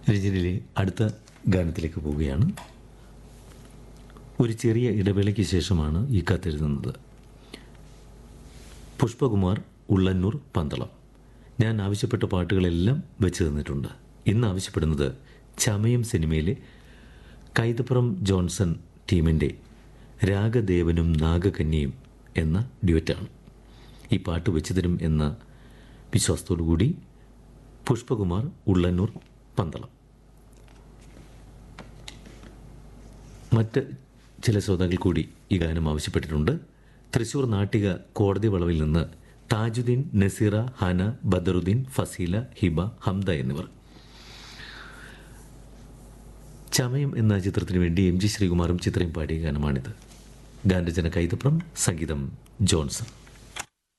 രചനയിലെ അടുത്ത ഗാനത്തിലേക്ക് പോവുകയാണ്. ഒരു ചെറിയ ഇടവേളയ്ക്ക് ശേഷമാണ് ഈ കത്തെഴുതുന്നത്. പുഷ്പകുമാർ, ഉള്ളന്നൂർ, പന്തളം. ഞാൻ ആവശ്യപ്പെട്ട പാട്ടുകളെല്ലാം വെച്ച് തന്നിട്ടുണ്ട്. ഇന്ന് ആവശ്യപ്പെടുന്നത് ചമയം സിനിമയിലെ കൈതപ്പുറം ജോൺസൺ ടീമിൻ്റെ രാഗദേവനും നാഗകന്യയും എന്ന ഡ്യുവറ്റാണ്. ഈ പാട്ട് വെച്ച് തരും എന്ന വിശ്വാസത്തോടുകൂടി പുഷ്പകുമാർ, ഉള്ളന്നൂർ, പന്തളം. മറ്റ് ചില ശ്രോതാക്കൾ കൂടി ഈ ഗാനം ആവശ്യപ്പെട്ടിട്ടുണ്ട്. തൃശൂർ നാട്ടിക കോടതി വളവിൽ നിന്ന് താജുദ്ദീൻ, നസീറ, ഹന, ബദറുദ്ദീൻ, ഫസീല, ഹിബ, ഹംദ എന്നിവർ. ചമയം എന്ന ചിത്രത്തിനു വേണ്ടി എം ജി ശ്രീകുമാറും ചിത്രയും പാടിയ ഗാനമാണിത്. ഗാനരചന കൈതപ്രം, സംഗീതം ജോൺസൺ.